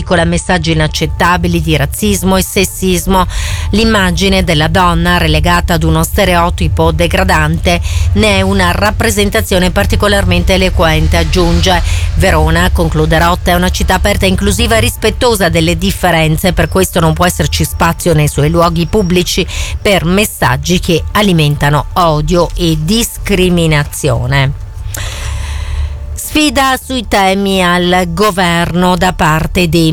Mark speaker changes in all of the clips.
Speaker 1: veicola messaggi inaccettabili di razzismo e sessismo. L'immagine della donna, relegata ad uno stereotipo degradante, ne è una rappresentazione particolarmente eloquente, aggiunge. Verona, conclude Rotta, è una città aperta, inclusiva e rispettosa delle differenze, per questo non può esserci spazio nei suoi luoghi pubblici per messaggi che alimentano odio e discriminazione. Sfida sui temi al governo da parte dei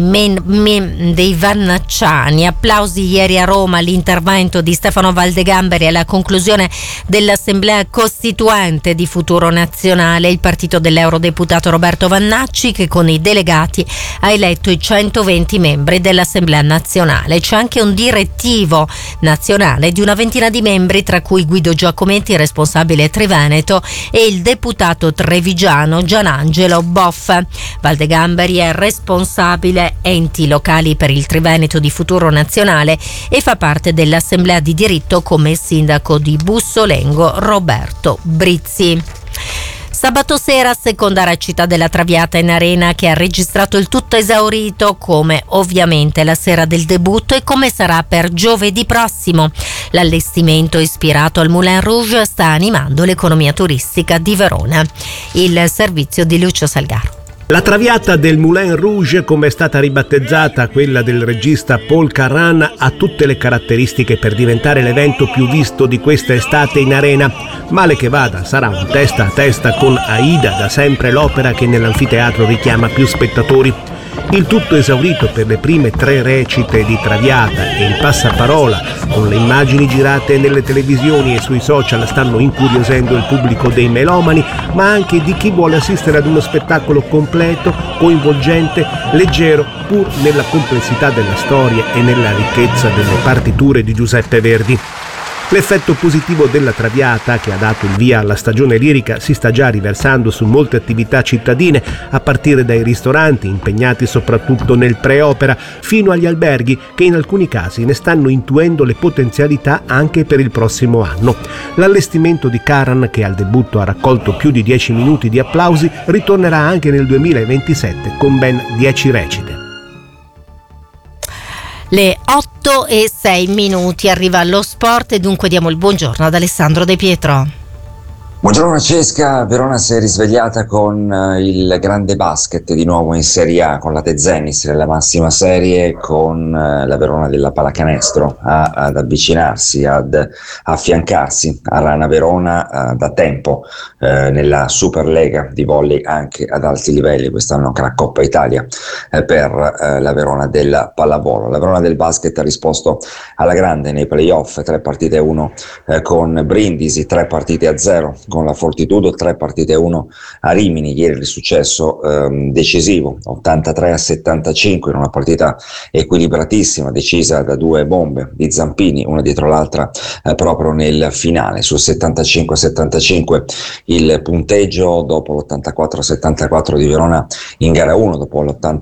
Speaker 1: vannacciani. Applausi ieri a Roma all'intervento di Stefano Valdegamberi alla conclusione dell'Assemblea Costituente di Futuro Nazionale, il partito dell'eurodeputato Roberto Vannacci, che con i delegati ha eletto i 120 membri dell'Assemblea Nazionale. C'è anche un direttivo nazionale di una ventina di membri, tra cui Guido Giacometti, responsabile Triveneto, e il deputato trevigiano Gianangelo Boffa. Valdegamberi è responsabile enti locali per il Triveneto di Futuro Nazionale e fa parte dell'Assemblea di diritto come sindaco di Bussolengo Roberto Brizzi. Sabato sera, seconda recita della Traviata in Arena, che ha registrato il tutto esaurito, come ovviamente la sera del debutto e come sarà per giovedì prossimo. L'allestimento ispirato al Moulin Rouge sta animando l'economia turistica di Verona. Il servizio di Lucio Salgaro.
Speaker 2: La Traviata del Moulin Rouge, come è stata ribattezzata quella del regista Paul Carran, ha tutte le caratteristiche per diventare l'evento più visto di questa estate in Arena. Male che vada, sarà un testa a testa con Aida, da sempre l'opera che nell'anfiteatro richiama più spettatori. Il tutto esaurito per le prime 3 recite di Traviata e il passaparola, con le immagini girate nelle televisioni e sui social, stanno incuriosendo il pubblico dei melomani, ma anche di chi vuole assistere ad uno spettacolo completo, coinvolgente, leggero, pur nella complessità della storia e nella ricchezza delle partiture di Giuseppe Verdi. L'effetto positivo della Traviata, che ha dato il via alla stagione lirica, si sta già riversando su molte attività cittadine, a partire dai ristoranti, impegnati soprattutto nel pre-opera, fino agli alberghi, che in alcuni casi ne stanno intuendo le potenzialità anche per il prossimo anno. L'allestimento di Carran, che al debutto ha raccolto più di 10 minuti di applausi, ritornerà anche nel 2027 con ben 10 recite.
Speaker 1: Le 8:06, arriva lo sport e dunque diamo il buongiorno ad Alessandro De Pietro.
Speaker 3: Buongiorno Francesca, Verona si è risvegliata con il grande basket di nuovo in Serie A, con la Tezenis nella massima serie, con la Verona della pallacanestro ad avvicinarsi, ad affiancarsi a Rana Verona da tempo nella Superlega di volley anche ad alti livelli, quest'anno anche la Coppa Italia per la Verona della pallavolo. La Verona del basket ha risposto alla grande nei playoff, 3-1 con Brindisi, 3-0 con la Fortitudo, 3-1 a Rimini. Ieri il successo decisivo, 83-75, in una partita equilibratissima, decisa da 2 bombe di Zampini, una dietro l'altra proprio nel finale. Sul 75-75 il punteggio, dopo l'84-74 di Verona in gara 1, dopo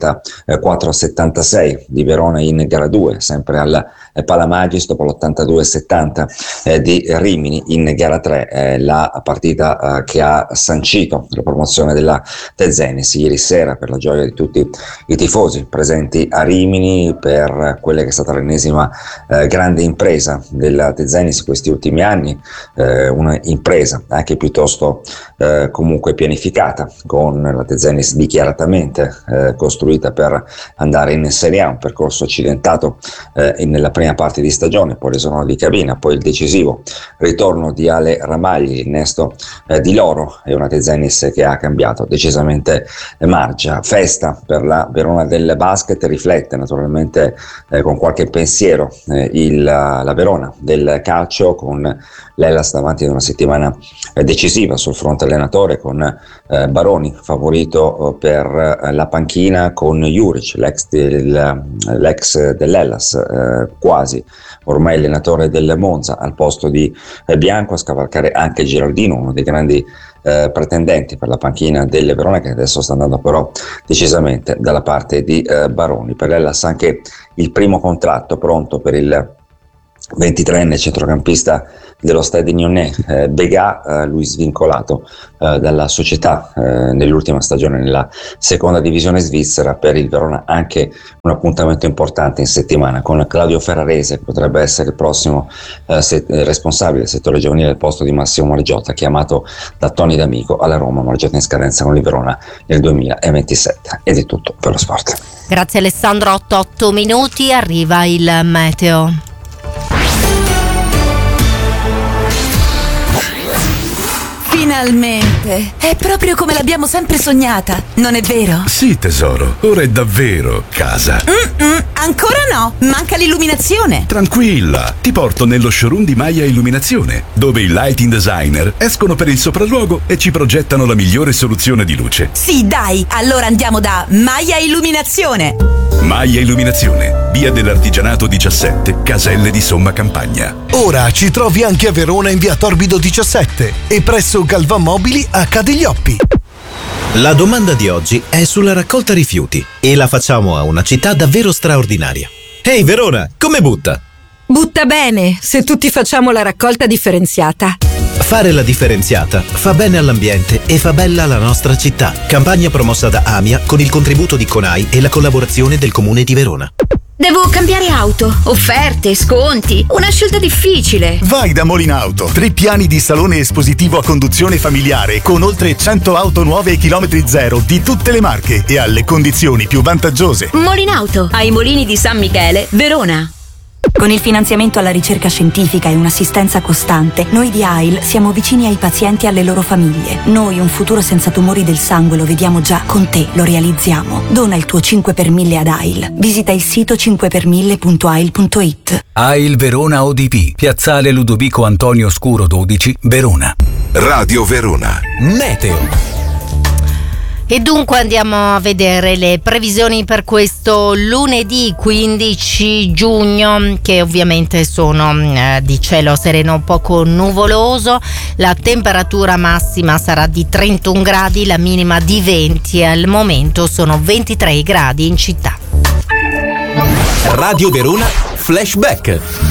Speaker 3: l'84-76 di Verona in gara 2, sempre al Palamagis, dopo l'82-70 di Rimini in gara 3, la partita che ha sancito la promozione della Tezenis ieri sera, per la gioia di tutti i tifosi presenti a Rimini, per quella che è stata l'ennesima grande impresa della Tezenis in questi ultimi anni, una impresa anche piuttosto comunque pianificata, con la Tezenis dichiaratamente costruita per andare in Serie A, un percorso accidentato nella prima parte di stagione, poi l'esonero di Cabina, poi il decisivo ritorno di Ale Ramagli, l'innesto di Loro, è una Tezenis che ha cambiato decisamente marcia. Festa per la Verona del basket, riflette naturalmente con qualche pensiero la Verona del calcio, con l'Hellas davanti ad una settimana decisiva sul fronte allenatore, con Baroni favorito per la panchina, con Juric, l'ex dell'Hellas, quasi ormai allenatore del Monza, al posto di Bianco, a scavalcare anche Giraldino, uno dei grandi pretendenti per la panchina delle Verona, che adesso sta andando però decisamente dalla parte di Baroni. Per l'Hellas anche il primo contratto pronto per il 23enne centrocampista dello Stade Lyonnais. Begà, lui svincolato dalla società nell'ultima stagione nella seconda divisione svizzera. Per il Verona anche un appuntamento importante in settimana con Claudio Ferrarese, che potrebbe essere il prossimo responsabile del settore giovanile al posto di Massimo Margiotta, chiamato da Tony D'Amico alla Roma. Margiotta in scadenza con il Verona nel 2027. Ed è tutto per lo sport.
Speaker 1: Grazie Alessandro, 8 minuti, arriva il meteo.
Speaker 4: Finalmente! È proprio come l'abbiamo sempre sognata, non è vero?
Speaker 5: Sì, tesoro, ora è davvero casa.
Speaker 4: Ancora no, manca l'illuminazione.
Speaker 5: Tranquilla, ti porto nello showroom di Maia Illuminazione, dove i lighting designer escono per il sopralluogo e ci progettano la migliore soluzione di luce.
Speaker 4: Sì, dai, allora andiamo da Maia Illuminazione.
Speaker 5: Maia Illuminazione, via dell'Artigianato 17, Caselle di Somma Campagna.
Speaker 6: Ora ci trovi anche a Verona in via Torbido 17 e presso Galvan Mobili a Cadiglioppi.
Speaker 7: La domanda di oggi è sulla raccolta rifiuti e la facciamo a una città davvero straordinaria. Ehi Verona, come butta?
Speaker 8: Butta bene, se tutti facciamo la raccolta differenziata.
Speaker 7: Fare la differenziata fa bene all'ambiente e fa bella la nostra città. Campagna promossa da AMIA con il contributo di CONAI e la collaborazione del Comune di Verona.
Speaker 9: Devo cambiare auto, offerte, sconti, una scelta difficile.
Speaker 10: Vai da Molinauto, 3 piani di salone espositivo a conduzione familiare con oltre 100 auto nuove e chilometri zero di tutte le marche e alle condizioni più vantaggiose.
Speaker 9: Molinauto, ai Molini di San Michele, Verona.
Speaker 11: Con il finanziamento alla ricerca scientifica e un'assistenza costante, noi di AIL siamo vicini ai pazienti e alle loro famiglie. Noi un futuro senza tumori del sangue lo vediamo già, con te lo realizziamo. Dona il tuo 5 per 1000 ad AIL. Visita il sito 5per1000.ail.it.
Speaker 12: AIL Verona ODP, Piazzale Ludovico Antonio Scuro 12, Verona.
Speaker 5: Radio Verona.
Speaker 7: Meteo.
Speaker 1: E dunque andiamo a vedere le previsioni per questo lunedì 15 giugno, che ovviamente sono di cielo sereno poco nuvoloso. La temperatura massima sarà di 31 gradi, la minima di 20 e al momento sono 23 gradi in città.
Speaker 7: Radio Verona Flashback.